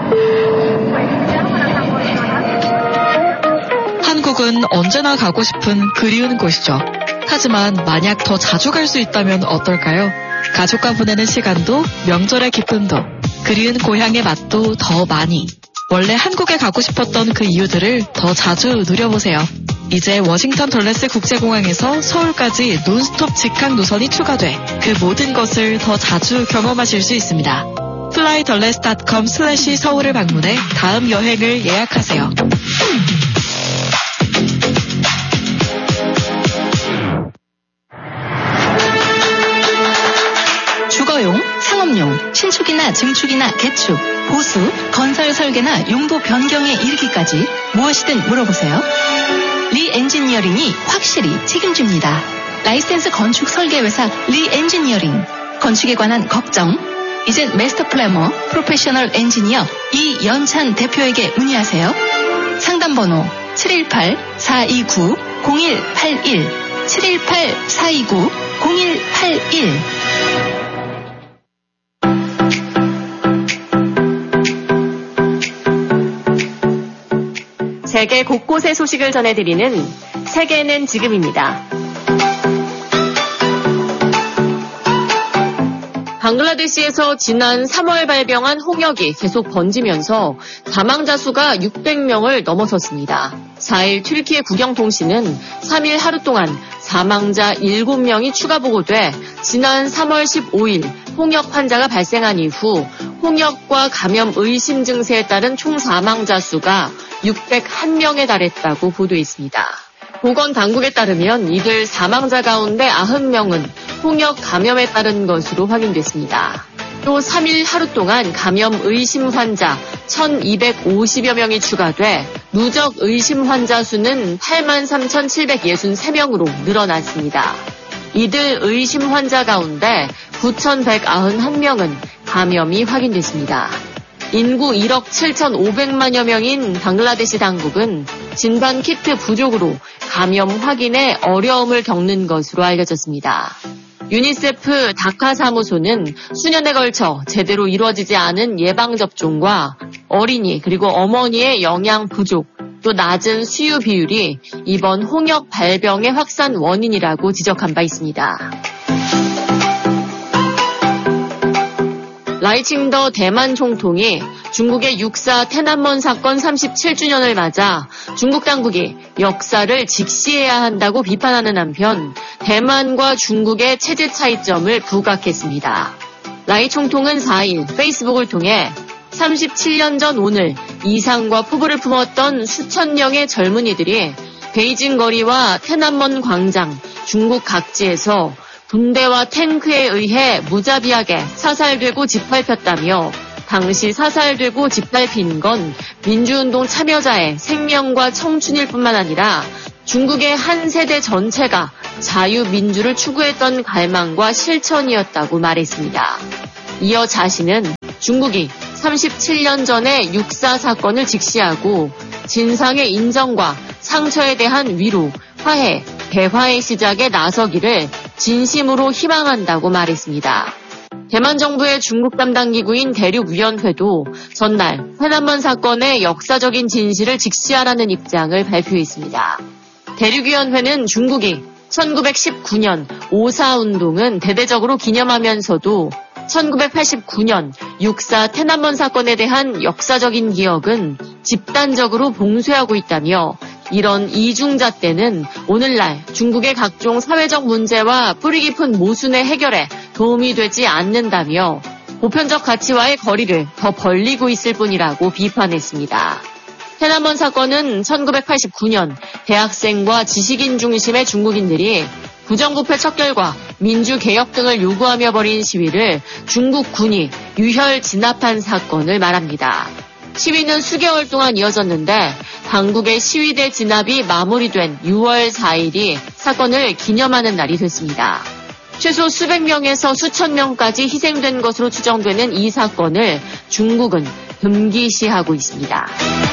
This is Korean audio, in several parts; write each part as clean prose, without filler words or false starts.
한국은 언제나 가고 싶은 그리운 곳이죠. 하지만 만약 더 자주 갈 수 있다면 어떨까요? 가족과 보내는 시간도, 명절의 기쁨도, 그리운 고향의 맛도 더 많이. 원래 한국에 가고 싶었던 그 이유들을 더 자주 누려보세요. 이제 워싱턴 덜레스 국제공항에서 서울까지 논스톱 직항 노선이 추가돼 그 모든 것을 더 자주 경험하실 수 있습니다. flydolles.com/서울을 방문해 다음 여행을 예약하세요. 주거용, 상업용, 신축이나 증축이나 개축, 보수, 건설 설계나 용도 변경에 이르기까지 무엇이든 물어보세요. 리 엔지니어링이 확실히 책임집니다. 라이센스 건축 설계회사 리 엔지니어링. 건축에 관한 걱정? 이젠 마스터 플래머, 프로페셔널 엔지니어 이연찬 대표에게 문의하세요. 상담번호 718-429-0181 718-429-0181. 세계 곳곳의 소식을 전해드리는 세계는 지금입니다. 방글라데시에서 지난 3월 발병한 홍역이 계속 번지면서 사망자 수가 600명을 넘어섰습니다. 4일 튀르키예 국영통신은 3일 하루 동안 사망자 7명이 추가 보고돼 지난 3월 15일 홍역 환자가 발생한 이후 홍역과 감염 의심 증세에 따른 총 사망자 수가 601명에 달했다고 보도했습니다. 보건당국에 따르면 이들 사망자 가운데 90명은 홍역 감염에 따른 것으로 확인됐습니다. 또 3일 하루 동안 감염 의심 환자 1,250여 명이 추가돼 누적 의심 환자 수는 83,763명으로 늘어났습니다. 이들 의심 환자 가운데 9,191명은 감염이 확인됐습니다. 인구 1억 7,500만여 명인 방글라데시 당국은 진단 키트 부족으로 감염 확인에 어려움을 겪는 것으로 알려졌습니다. 유니세프 다카 사무소는 수년에 걸쳐 제대로 이루어지지 않은 예방접종과 어린이 그리고 어머니의 영양 부족, 또 낮은 수유 비율이 이번 홍역 발병의 확산 원인이라고 지적한 바 있습니다. 라이칭더 대만 총통이 중국의 육사天安門 사건 37주년을 맞아 중국 당국이 역사를 직시해야 한다고 비판하는 한편 대만과 중국의 체제 차이점을 부각했습니다. 라이 총통은 4일 페이스북을 통해 37년 전 오늘 이상과 포부를 품었던 수천 명의 젊은이들이 베이징 거리와天安門 광장, 중국 각지에서 군대와 탱크에 의해 무자비하게 사살되고 짓밟혔다며 당시 사살되고 짓밟힌 건 민주운동 참여자의 생명과 청춘일 뿐만 아니라 중국의 한 세대 전체가 자유민주를 추구했던 갈망과 실천이었다고 말했습니다. 이어 자신은 중국이 37년 전의 육사 사건을 직시하고 진상의 인정과 상처에 대한 위로, 화해, 대화의 시작에 나서기를 진심으로 희망한다고 말했습니다. 대만 정부의 중국 담당 기구인 대륙위원회도 전날天安門 사건의 역사적인 진실을 직시하라는 입장을 발표했습니다. 대륙위원회는 중국이 1919년 5.4운동은 대대적으로 기념하면서도 1989년 육사天安門 사건에 대한 역사적인 기억은 집단적으로 봉쇄하고 있다며 이런 이중잣대는 오늘날 중국의 각종 사회적 문제와 뿌리 깊은 모순의 해결에 도움이 되지 않는다며 보편적 가치와의 거리를 더 벌리고 있을 뿐이라고 비판했습니다.天安門 사건은 1989년 대학생과 지식인 중심의 중국인들이 부정부패 척결과 민주개혁 등을 요구하며 벌인 시위를 중국 군이 유혈 진압한 사건을 말합니다. 시위는 수개월 동안 이어졌는데 당국의 시위대 진압이 마무리된 6월 4일이 사건을 기념하는 날이 됐습니다. 최소 수백 명에서 수천 명까지 희생된 것으로 추정되는 이 사건을 중국은 금기시하고 있습니다.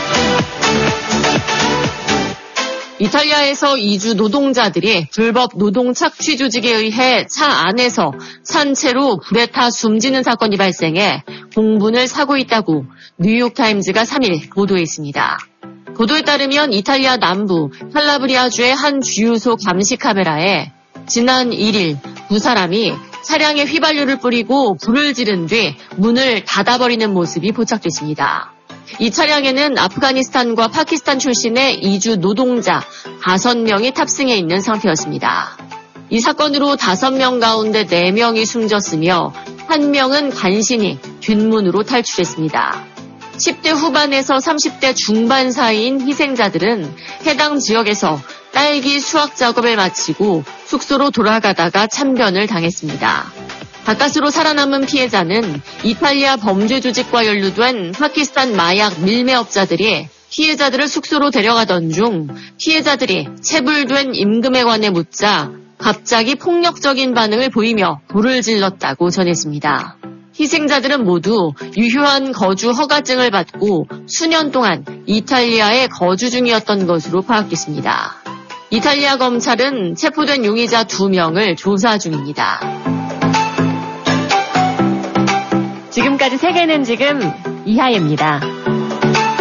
이탈리아에서 이주 노동자들이 불법 노동 착취 조직에 의해 차 안에서 산채로 불에 타 숨지는 사건이 발생해 공분을 사고 있다고 뉴욕타임즈가 3일 보도했습니다. 보도에 따르면 이탈리아 남부 칼라브리아주의 한 주유소 감시 카메라에 지난 1일 두 사람이 차량에 휘발유를 뿌리고 불을 지른 뒤 문을 닫아버리는 모습이 포착됐습니다. 이 차량에는 아프가니스탄과 파키스탄 출신의 이주 노동자 5명이 탑승해 있는 상태였습니다. 이 사건으로 5명 가운데 4명이 숨졌으며 1명은 간신히 뒷문으로 탈출했습니다. 10대 후반에서 30대 중반 사이인 희생자들은 해당 지역에서 딸기 수확 작업을 마치고 숙소로 돌아가다가 참변을 당했습니다. 가까스로 살아남은 피해자는 이탈리아 범죄 조직과 연루된 파키스탄 마약 밀매업자들이 피해자들을 숙소로 데려가던 중 피해자들이 체불된 임금에 관해 묻자 갑자기 폭력적인 반응을 보이며 불을 질렀다고 전했습니다. 희생자들은 모두 유효한 거주 허가증을 받고 수년 동안 이탈리아에 거주 중이었던 것으로 파악됐습니다. 이탈리아 검찰은 체포된 용의자 2명을 조사 중입니다. 지금까지 세계는 지금 이하예입니다.